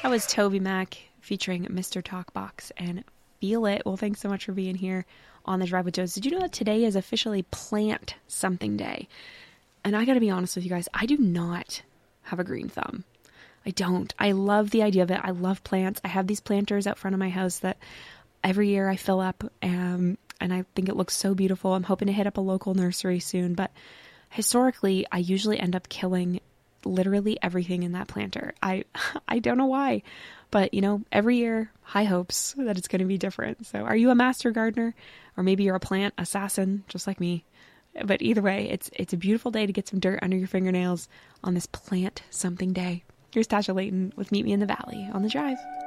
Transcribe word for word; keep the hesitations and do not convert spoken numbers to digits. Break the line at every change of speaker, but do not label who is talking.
That was Toby Mac featuring Mister Talkbox and Feel It. Well, thanks so much for being here on The Drive with Joes. Did you know that today is officially Plant Something Day? And I gotta be honest with you guys, I do not have a green thumb. I don't. I love the idea of it. I love plants. I have these planters out front of my house that every year I fill up, um, and I think it looks so beautiful. I'm hoping to hit up a local nursery soon, but historically, I usually end up killing literally everything in that planter. I I don't know why, but you know, every year, high hopes that it's going to be different. So are you a master gardener, or maybe you're a plant assassin just like me? But either way, it's it's a beautiful day to get some dirt under your fingernails on this Plant Something Day. Here's Tasha Layton with Meet Me in the Valley on The Drive.